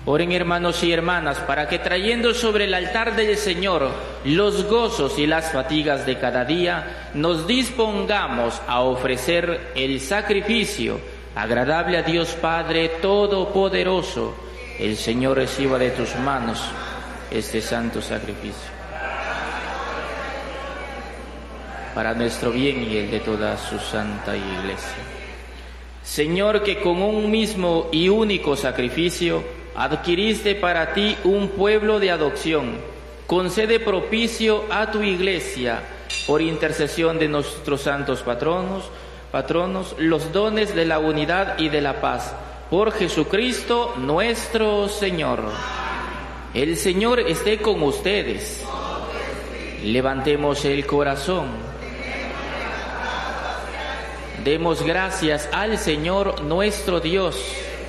Oren, hermanos y hermanas, para que trayendo sobre el altar del Señor los gozos y las fatigas de cada día, nos dispongamos a ofrecer el sacrificio agradable a Dios Padre Todopoderoso. El Señor reciba de tus manos este santo sacrificio, para nuestro bien y el de toda su santa Iglesia. Señor, que con un mismo y único sacrificio adquiriste para ti un pueblo de adopción, concede propicio a tu Iglesia, por intercesión de nuestros santos patronos, los dones de la unidad y de la paz, por Jesucristo nuestro Señor. El Señor esté con ustedes. Levantemos el corazón. Demos gracias al Señor nuestro Dios.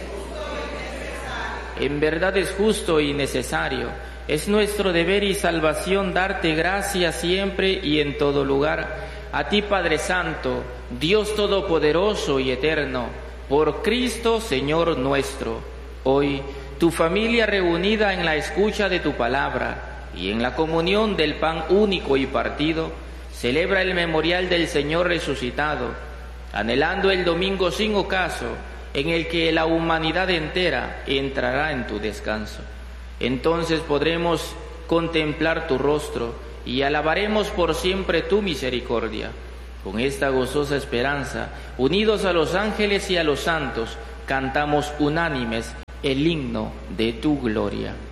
En verdad es justo y necesario, es nuestro deber y salvación darte gracias siempre y en todo lugar. A ti, Padre Santo, Dios Todopoderoso y Eterno, por Cristo Señor nuestro. Hoy, tu familia reunida en la escucha de tu palabra y en la comunión del pan único y partido, celebra el memorial del Señor resucitado, anhelando el domingo sin ocaso, en el que la humanidad entera entrará en tu descanso. Entonces podremos contemplar tu rostro y alabaremos por siempre tu misericordia. Con esta gozosa esperanza, unidos a los ángeles y a los santos, cantamos unánimes el himno de tu gloria.